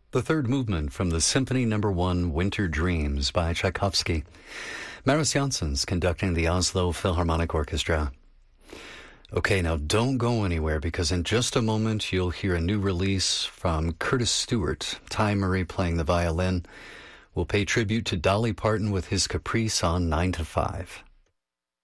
The third movement from the Symphony No. 1 Winter Dreams by Tchaikovsky. Maris Janssens conducting the Oslo Philharmonic Orchestra. Okay, now don't go anywhere because in just a moment you'll hear a new release from Curtis Stewart. Ty Murray playing the violin. We'll pay tribute to Dolly Parton with his Caprice on 9 to 5.